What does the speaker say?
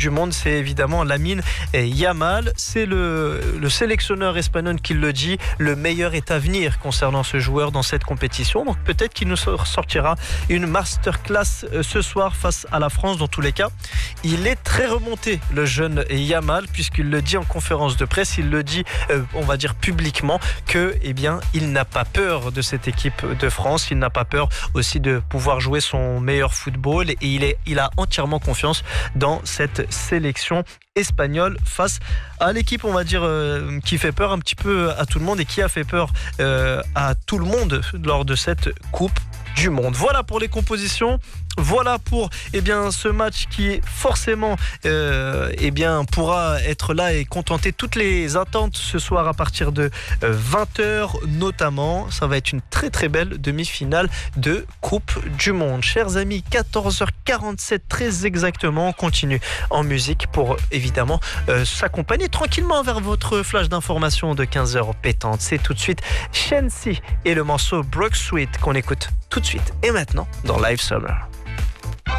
du Monde, c'est évidemment Lamine Yamal. C'est le sélectionneur espagnol qui le dit. Le meilleur est à venir concernant ce joueur dans cette compétition. Donc peut-être qu'il nous sortira une masterclass ce soir face à la France. Dans tous les cas, il est très remonté, le jeune Yamal, puisqu'il le dit en conférence de presse. Il le dit, on va dire publiquement, que, eh bien, il n'a pas peur de cette équipe de France. Il n'a pas peur aussi de pouvoir jouer son meilleur football, et il a entièrement confiance dans cette sélection espagnole face à l'équipe, on va dire, qui fait peur un petit peu à tout le monde et qui a fait peur à tout le monde lors de cette Coupe du Monde. Voilà pour les compositions. Voilà pour ce match qui forcément pourra être là et contenter toutes les attentes ce soir à partir de 20h notamment. Ça va être une très très belle demi-finale de Coupe du Monde. Chers amis, 14h47 très exactement. On continue en musique pour évidemment s'accompagner tranquillement vers votre flash d'information de 15h pétante. C'est tout de suite Shensi et le morceau Brook Sweet qu'on écoute tout de suite et maintenant dans Live Summer.